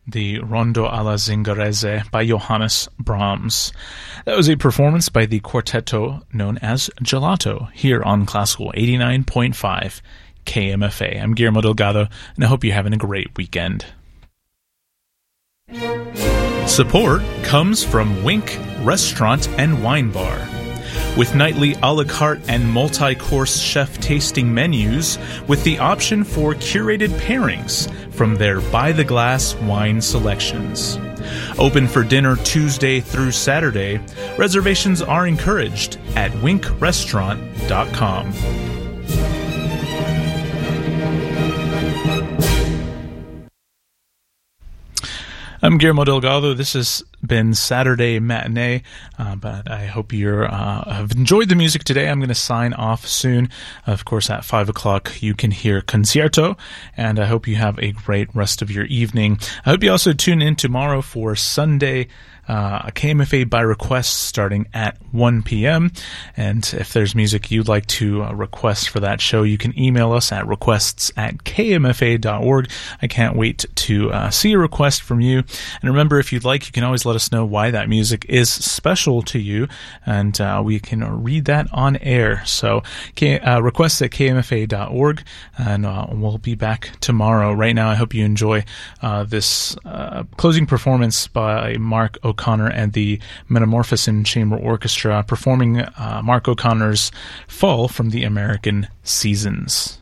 the Rondo alla Zingarese by Johannes Brahms. That was a performance by the quartetto known as Gelato, here on Classical 89.5 KMFA. I'm Guillermo Delgado, and I hope you're having a great weekend. Support comes from Wink Restaurant and Wine Bar. With nightly a la carte and multi-course chef tasting menus with the option for curated pairings from their by-the-glass wine selections. Open for dinner Tuesday through Saturday. Reservations are encouraged at winkrestaurant.com. I'm Guillermo Delgado. This has been Saturday Matinee, but I hope you have enjoyed the music today. I'm going to sign off soon. Of course, at 5 o'clock, you can hear Concierto, and I hope you have a great rest of your evening. I hope you also tune in tomorrow for Sunday KMFA by request starting at 1 p.m. And if there's music you'd like to request for that show, you can email us at requests@kmfa.org. I can't wait to see a request from you. And remember, if you'd like, you can always let us know why that music is special to you, and we can read that on air. So requests@kmfa.org, and we'll be back tomorrow. Right now, I hope you enjoy this closing performance by Mark O'Connor and the Metamorphosin Chamber Orchestra, performing Mark O'Connor's Fall from the American Seasons.